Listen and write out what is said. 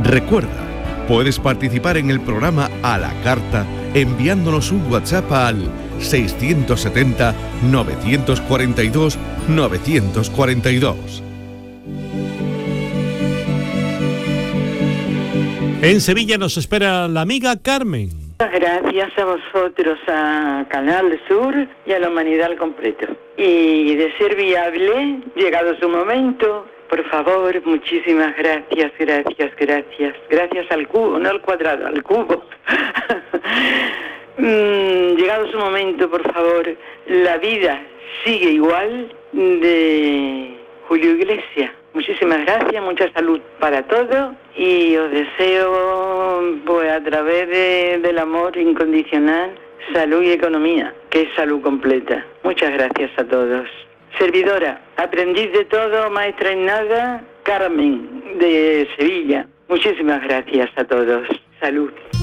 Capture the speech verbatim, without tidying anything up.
Recuerda, puedes participar en el programa a la carta enviándonos un WhatsApp al seiscientos setenta, novecientos cuarenta y dos, novecientos cuarenta y dos. En Sevilla nos espera la amiga Carmen. Gracias a vosotros, a Canal Sur y a la humanidad al completo. Y de ser viable, llegado su momento, por favor, muchísimas gracias, gracias, gracias. Gracias al cubo, no al cuadrado, al cubo. mm, llegado su momento, por favor, La vida sigue igual, de Julio Iglesias. Muchísimas gracias, mucha salud para todos y os deseo, pues a través de, del amor incondicional, salud y economía, que es salud completa. Muchas gracias a todos. Servidora, aprendiz de todo, maestra en nada, Carmen de Sevilla. Muchísimas gracias a todos. Salud.